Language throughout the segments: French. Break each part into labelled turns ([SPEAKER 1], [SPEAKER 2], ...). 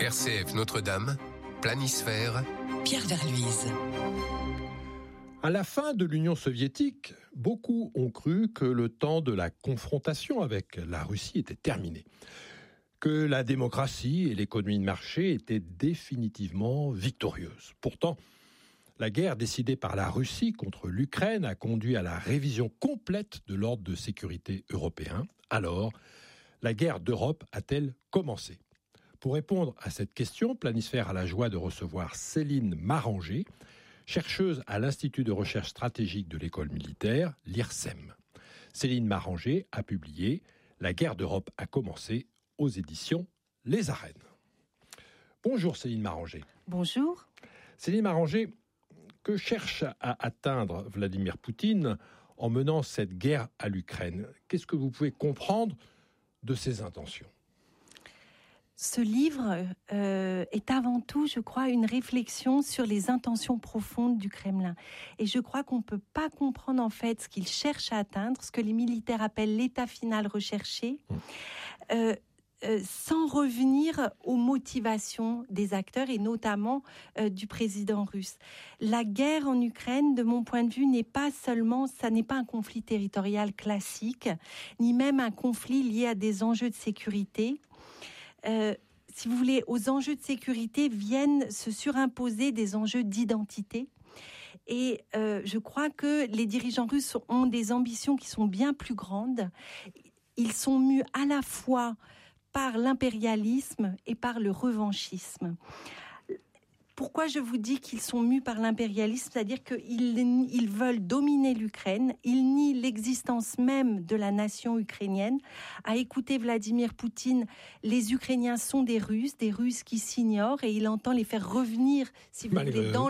[SPEAKER 1] RCF Notre-Dame, Planisphère,
[SPEAKER 2] Pierre Verluise.
[SPEAKER 3] À la fin de l'Union soviétique, beaucoup ont cru que le temps de la confrontation avec la Russie était terminé, que la démocratie et l'économie de marché étaient définitivement victorieuses. Pourtant, la guerre décidée par la Russie contre l'Ukraine a conduit à la révision complète de l'ordre de sécurité européen. Alors, la guerre d'Europe a-t-elle commencé ? Pour répondre à cette question, Planisphère a la joie de recevoir Céline Maranger, chercheuse à l'Institut de recherche stratégique de l'école militaire, l'IRSEM. Céline Maranger a publié « La guerre d'Europe a commencé » aux éditions Les Arènes. Bonjour Céline Maranger.
[SPEAKER 4] Bonjour.
[SPEAKER 3] Céline Maranger, que cherche à atteindre Vladimir Poutine en menant cette guerre à l'Ukraine ? Qu'est-ce que vous pouvez comprendre de ses intentions ?
[SPEAKER 4] Ce livre est avant tout, je crois, une réflexion sur les intentions profondes du Kremlin. Et je crois qu'on ne peut pas comprendre en fait ce qu'il cherche à atteindre, ce que les militaires appellent l'état final recherché, sans revenir aux motivations des acteurs et notamment du président russe. La guerre en Ukraine, de mon point de vue, n'est pas un conflit territorial classique, ni même un conflit lié à des enjeux de sécurité. Si vous voulez, aux enjeux de sécurité viennent se surimposer des enjeux d'identité. Et je crois que les dirigeants russes ont des ambitions qui sont bien plus grandes. Ils sont mus à la fois par l'impérialisme et par le revanchisme. Pourquoi je vous dis qu'ils sont mus par l'impérialisme ? C'est-à-dire qu'ils veulent dominer l'Ukraine, ils nient l'existence même de la nation ukrainienne. À écouter Vladimir Poutine, les Ukrainiens sont des Russes qui s'ignorent et il entend les faire revenir, si vous voulez, dans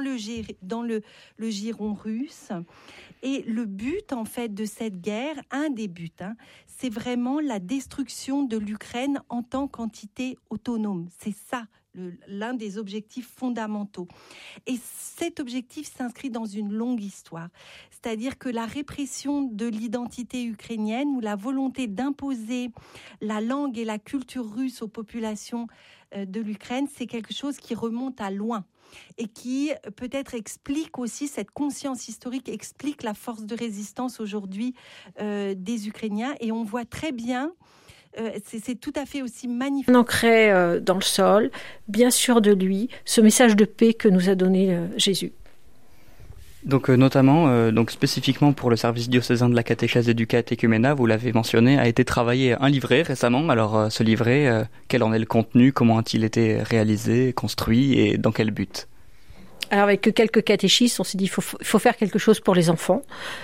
[SPEAKER 4] le giron russe. Et le but, en fait, de cette guerre, un des buts, c'est vraiment la destruction de l'Ukraine en tant qu'entité autonome. C'est ça, l'un des objectifs fondamentaux. Et cet objectif s'inscrit dans une longue histoire. C'est-à-dire que la répression de l'identité ukrainienne ou la volonté d'imposer la langue et la culture russe aux populations de l'Ukraine, c'est quelque chose qui remonte à loin et qui peut-être explique aussi, cette conscience historique explique la force de résistance aujourd'hui des Ukrainiens. Et on voit très bien, c'est tout à fait aussi magnifique.
[SPEAKER 5] Ancré dans le sol, bien sûr de lui, ce message de paix que nous a donné Jésus.
[SPEAKER 6] Donc notamment, spécifiquement pour le service diocésain de la catéchèse et du catéchuménat, vous l'avez mentionné, a été travaillé un livret récemment. Alors ce livret, quel en est le contenu, comment a-t-il été réalisé, construit et dans quel but ?
[SPEAKER 5] Alors avec quelques catéchistes, on s'est dit qu'il faut faire quelque chose pour les enfants.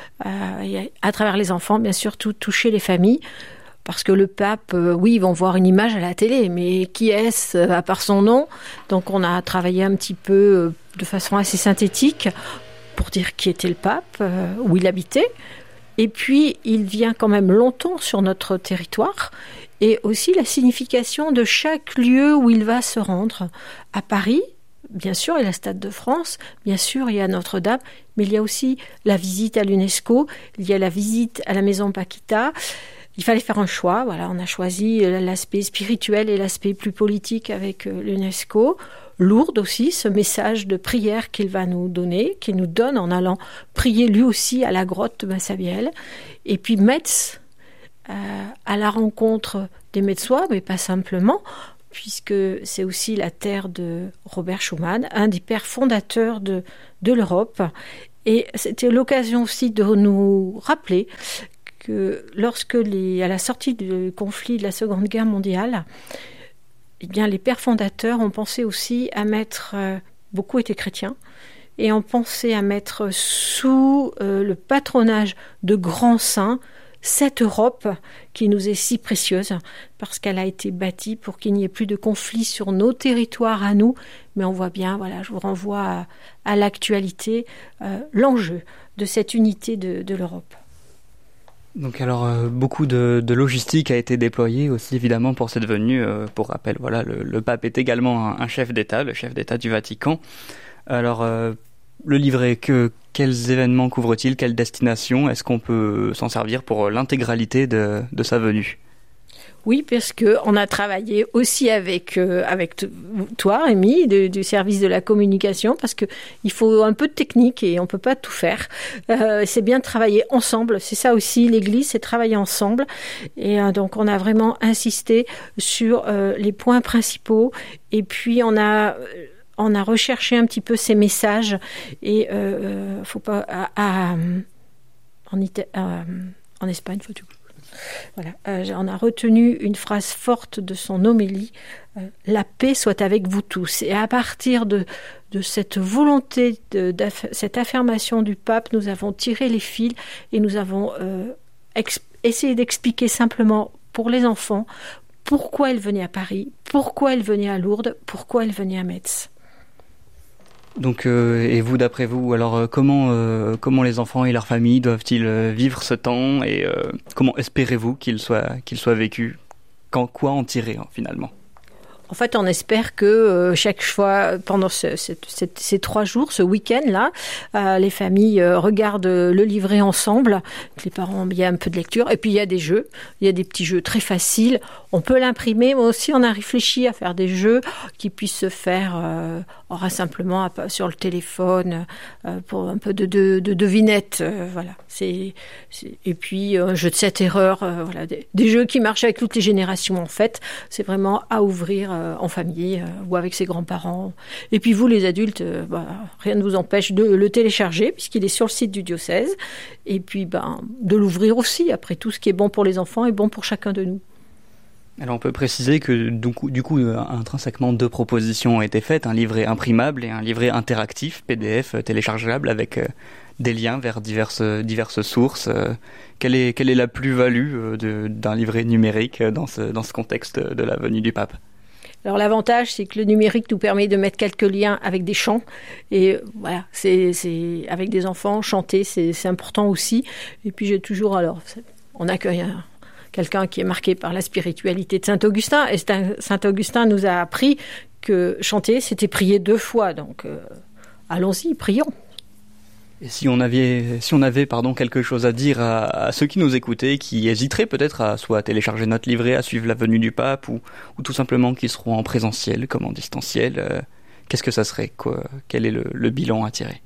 [SPEAKER 5] À travers les enfants, bien sûr, toucher les familles. Parce que le pape, ils vont voir une image à la télé, mais qui est-ce à part son nom ? Donc on a travaillé un petit peu de façon assez synthétique pour dire qui était le pape, où il habitait. Et puis il vient quand même longtemps sur notre territoire. Et aussi la signification de chaque lieu où il va se rendre. À Paris, bien sûr, il y a le Stade de France, bien sûr, il y a Notre-Dame, mais il y a aussi la visite à l'UNESCO, il y a la visite à la Maison Paquita. Il fallait faire un choix. Voilà, on a choisi l'aspect spirituel et l'aspect plus politique avec l'UNESCO. Lourdes aussi, ce message de prière qu'il va nous donner, qu'il nous donne en allant prier lui aussi à la grotte de Massabielle. Et puis Metz, à la rencontre des Metzois, mais pas simplement, puisque c'est aussi la terre de Robert Schuman, un des pères fondateurs de l'Europe. Et c'était l'occasion aussi de nous rappeler que à la sortie du conflit de la Seconde Guerre mondiale, eh bien, les pères fondateurs ont pensé aussi à mettre, beaucoup étaient chrétiens, et ont pensé à mettre sous le patronage de grands saints cette Europe qui nous est si précieuse, parce qu'elle a été bâtie pour qu'il n'y ait plus de conflits sur nos territoires à nous, mais on voit bien, voilà, je vous renvoie à l'actualité, l'enjeu de cette unité de l'Europe.
[SPEAKER 6] Donc alors beaucoup de logistique a été déployée aussi évidemment pour cette venue. Pour rappel, voilà, le pape est également un chef d'État, le chef d'État du Vatican. Alors le livret, quels événements couvre-t-il, quelle destination ? Est-ce qu'on peut s'en servir pour l'intégralité de sa venue ?
[SPEAKER 5] Oui, parce qu'on a travaillé aussi avec toi, Rémi, du service de la communication, parce qu'il faut un peu de technique et on ne peut pas tout faire. C'est bien de travailler ensemble. C'est ça aussi, l'Église, c'est travailler ensemble. Et donc, on a vraiment insisté sur les points principaux. Et puis, on a recherché un petit peu ces messages. Et faut pas... en Espagne, faut tout. Voilà. On a retenu une phrase forte de son homélie, la paix soit avec vous tous. Et à partir de cette volonté, cette affirmation du pape, nous avons tiré les fils et nous avons essayé d'expliquer simplement pour les enfants pourquoi elle venait à Paris, pourquoi elle venait à Lourdes, pourquoi elle venait à Metz.
[SPEAKER 6] Donc, et vous, d'après vous, alors comment les enfants et leurs familles doivent-ils vivre ce temps et comment espérez-vous qu'il soit vécu? Quoi en tirer finalement?
[SPEAKER 5] En fait, on espère que chaque fois, pendant ces 3 jours, ce week-end-là, les familles regardent le livret ensemble. Les parents, il y a un peu de lecture. Et puis, il y a des jeux. Il y a des petits jeux très faciles. On peut l'imprimer. Moi aussi, on a réfléchi à faire des jeux qui puissent se faire simplement sur le téléphone pour un peu de devinette. Voilà. Et puis, un jeu de 7 erreurs. Voilà. Des jeux qui marchent avec toutes les générations, en fait. C'est vraiment à ouvrir en famille ou avec ses grands-parents. Et puis vous, les adultes, rien ne vous empêche de le télécharger puisqu'il est sur le site du diocèse. Et puis de l'ouvrir aussi. Après, tout ce qui est bon pour les enfants est bon pour chacun de nous.
[SPEAKER 6] Alors on peut préciser que du coup intrinsèquement 2 propositions ont été faites, un livret imprimable et un livret interactif, PDF téléchargeable avec des liens vers diverses sources. Quelle est la plus-value d'un livret numérique dans ce contexte de la venue du pape?
[SPEAKER 5] Alors l'avantage, c'est que le numérique nous permet de mettre quelques liens avec des chants. Et voilà, c'est avec des enfants, chanter, c'est important aussi. Et puis on accueille quelqu'un qui est marqué par la spiritualité de Saint-Augustin. Et Saint-Augustin nous a appris que chanter, c'était prier 2 fois. Donc allons-y, prions.
[SPEAKER 6] Et si on avait quelque chose à dire à ceux qui nous écoutaient, qui hésiteraient peut-être à soit télécharger notre livret, à suivre la venue du pape, ou tout simplement qui seront en présentiel comme en distanciel, qu'est-ce que ça serait? Quel est le bilan à tirer?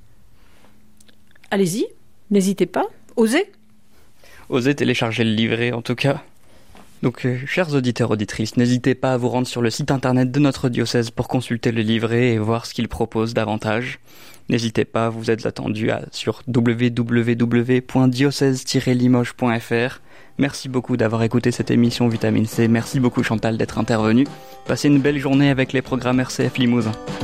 [SPEAKER 5] Allez-y, n'hésitez pas, osez.
[SPEAKER 6] Osez télécharger le livret en tout cas. Donc, chers auditeurs, auditrices, n'hésitez pas à vous rendre sur le site internet de notre diocèse pour consulter le livret et voir ce qu'il propose davantage. N'hésitez pas, vous êtes attendus sur www.diocèse-limoges.fr. Merci beaucoup d'avoir écouté cette émission Vitamine C. Merci beaucoup Chantal d'être intervenue. Passez une belle journée avec les programmes RCF Limousin.